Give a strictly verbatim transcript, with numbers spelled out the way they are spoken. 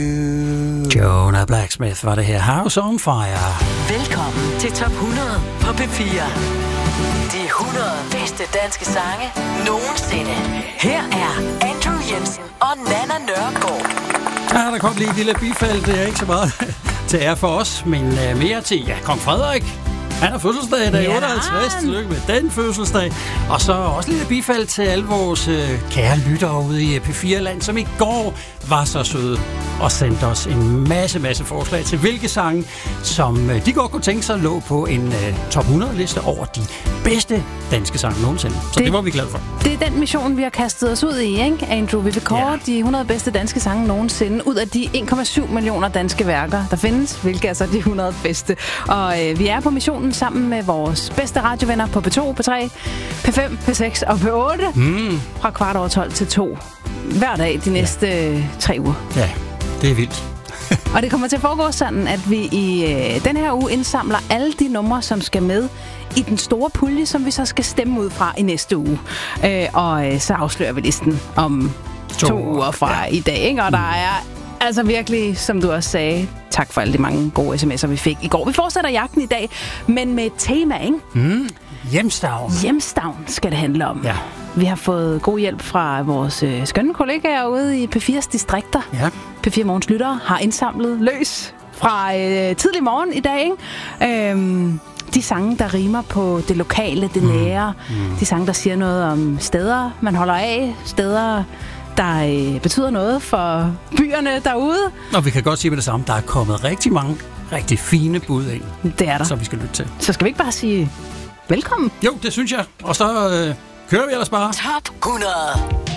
Jonah Blacksmith var det her. House on Fire. Velkommen til Top hundrede på P fire. De hundrede bedste danske sange nogensinde. Her er Andrew Jensen og Nana Nørgaard. Ja, der kom lige et lille bifald. Det er ikke så meget til ære for os, men uh, mere til ja, Kong Frederik. Han har fødselsdag i dag, ja, otteoghalvtreds. Tillykke med den fødselsdag. Og så også lidt bifald til alle vores øh, kære lyttere ude i P fire-land, som i går var så søde og sendte os en masse, masse forslag til hvilke sange, som øh, de godt kunne tænke sig lå på en øh, top hundrede-liste over de bedste danske sange nogensinde. Så det, det var vi glade for. Det er den mission, vi har kastet os ud i, ikke, Andrew? Vi vil kåre ja. de hundrede bedste danske sange nogensinde ud af de en komma syv millioner danske værker, der findes, hvilke er så de hundrede bedste. Og øh, vi er på missionen sammen med vores bedste radiovenner på P to, P tre, P fem, P seks og P otte mm. fra kvart over tolv til to hver dag de næste ja. tre uger. Ja, det er vildt. Og det kommer til at foregå sådan, at vi i øh, den her uge indsamler alle de numre, som skal med i den store pulje, som vi så skal stemme ud fra i næste uge. Øh, og øh, så afslører vi listen om to, to uger fra ja. i dag, ikke? Og mm. der er altså virkelig, som du også sagde, tak for alle de mange gode sms'er, vi fik i går. Vi fortsætter jagten i dag, men med et tema, ikke? Mm. Hjemstavn. Hjemstavn skal det handle om. Ja. Vi har fået god hjælp fra vores øh, skønne kollegaer ude i P fires distrikter. Ja. P fire Morgens lyttere har indsamlet løs fra øh, tidlig morgen i dag, ikke? Øhm, de sange, der rimer på det lokale, det nære. Mm. Mm. De sange, der siger noget om steder, man holder af. Steder, der øh, betyder noget for byerne derude. Og vi kan godt sige med det samme, der er kommet rigtig mange rigtig fine bud ind. Det er der. Som vi skal lytte til. Så skal vi ikke bare sige velkommen? Jo, det synes jeg. Og så øh, kører vi ellers bare. Top hundrede.